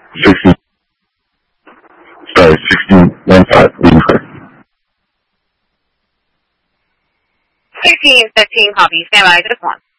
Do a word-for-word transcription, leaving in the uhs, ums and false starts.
sixteen. Sorry, sixteen, one five, leaving clear. sixteen fifteen, copy. Stand by, just one.